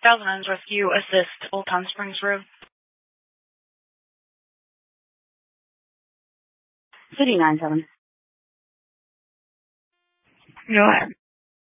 Thousand Islands Rescue Assist, Old Town Springs Road. City 97. Go ahead.